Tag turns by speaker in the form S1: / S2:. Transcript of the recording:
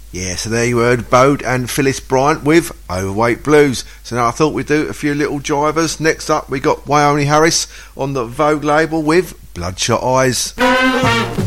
S1: Yeah, so there you heard Bode and Phyllis Bryant with Overweight Blues. So now I thought we'd do a few little drivers. Next up we got Wyoming Harris on the Vogue label with Bloodshot Eyes.